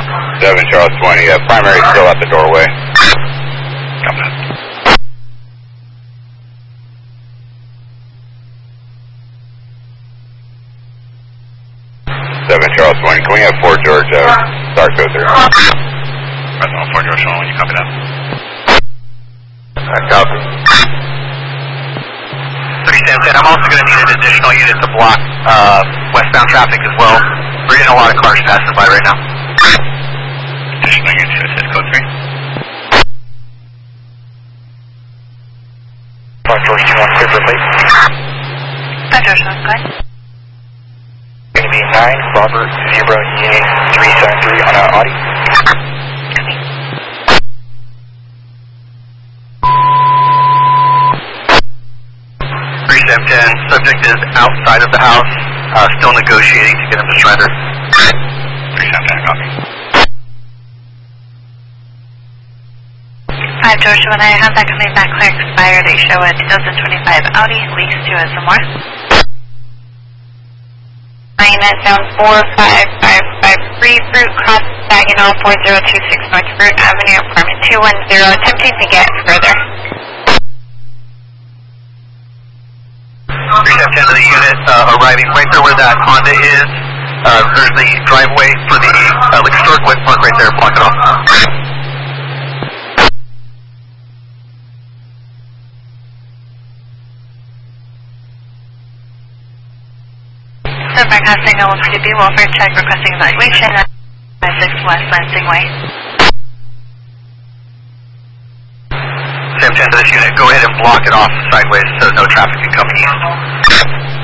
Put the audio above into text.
7 Charles 20, primary still at the doorway. Copy that. 7 Charles 20, can we have 4 George, start code there? Resident 4 George 1, you copy that? Copy. 3710, I'm also going to need an additional unit to block westbound traffic as well. We're getting a lot of cars passing by right now. Additional unit, should I say code 3? 5 George 21, clear for plate. 5 George 1, go ahead. Going to be 9 Robert 0 Union 373 on an Audi. Copy. 3710, subject is outside of the house, still negotiating to get him to surrender. 3710, copy. 5 George 1, I have that coming back clear expired. They show a 2025 Audi, lease to us some more. Minus down 45553, Fruit Cross, Saginaw 4026 North Fruit Avenue, apartment 210, attempting to get further. 3710 to the unit, arriving right there where that Honda is. There's the driveway for the liquor store. Go ahead and park right there, block it off. Back house signal 150, welfare check, requesting evaluation at 6 West Lansing Way. 3710 to this unit, go ahead and block it off sideways so no traffic can come east.